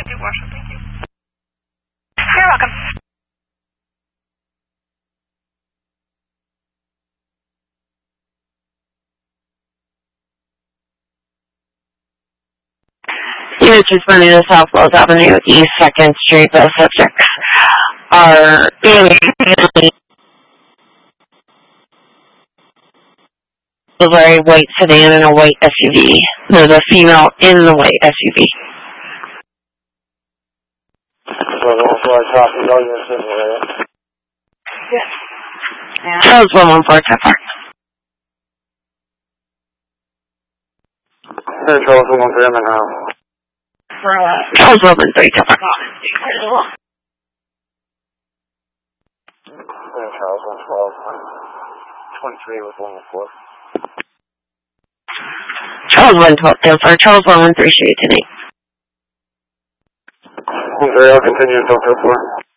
could do Marshall, thank you. You're welcome. Units responding to South Wells Avenue, East 2nd Street. The subjects are a very white sedan and a white SUV. There's a female in the white SUV. Yes. Charles 114 so far. Charles 113 and a half. Charles 113 so far. Charles 112. 23 with 114. Charles 112 so far. Charles 113 shade tonight. Okay, I'll continue until 4.